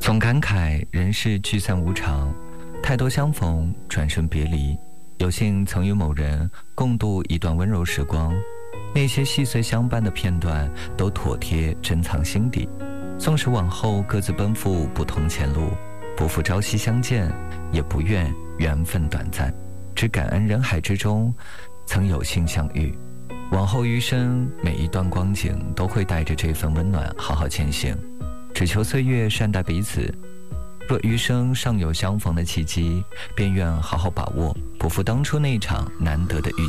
总感慨人世聚散无常，太多相逢，转瞬别离。有幸曾与某人共度一段温柔时光，那些细碎相伴的片段都妥帖珍藏心底。纵使往后各自奔赴不同前路，不负朝夕相见，也不愿缘分短暂，只感恩人海之中曾有幸相遇。往后余生，每一段光景都会带着这份温暖好好前行，只求岁月善待彼此。若余生尚有相逢的契机，便愿好好把握，不负当初那场难得的遇